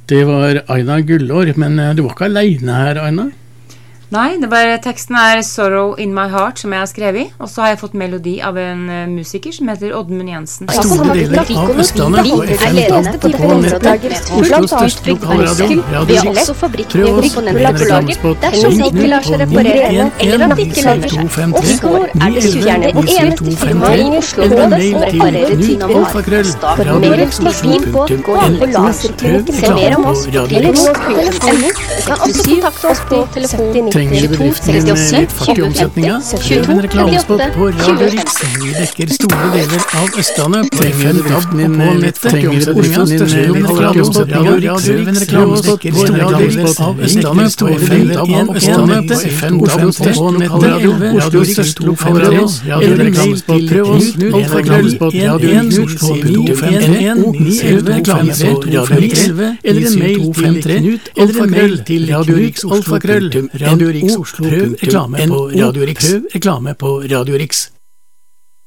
Det var Aina Gullår, men du var ikke alene her, Aina? Nei, teksten Sorrow in my heart som jeg har skrevet I, og så har jeg fått melodi av en musiker som heter Oddmund Jensen. Store deler av Østlandet på FM på nettet, Oslos største lokalradio, Radio Riks. Prøv oss på reklamespot på 991 eller at ikke lønner seg. Oslo 911 9253 eller mail til knut-alfakrøll radioriks.no.no. Se mer om oss på Radio Riks. Du kan også kontakte oss på telefon. Trenger bedriften din litt fart I omsetninga? Prøv en reklamespot på Radio Riks. Vi dekker store deler av Østlandet. Trenger bedriften din litt fart I omsetninga? Prøv en reklamespot på Radio Riks. Prøv en reklamespot på Radio Riks av Østlandet. På FM på nettet. Oslos største lokalradio. Eller reklamespot. Prøv oss en reklamespot. Radio Riks. Reklame på Radio Riks. Eller en mail til knut alfakrøll til Radio Riks alfakrøll. Radio Riks Oslo. Prøv reklame på Radio Riks.